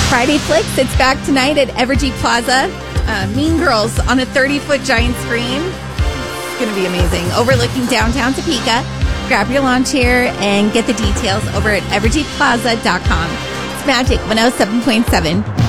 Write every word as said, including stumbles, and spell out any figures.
Friday Flicks, it's back tonight at Evergy Plaza. Uh, Mean Girls on a thirty-foot giant screen. It's going to be amazing. Overlooking downtown Topeka. Grab your lawn chair and get the details over at evergy plaza dot com. It's Magic one oh seven point seven.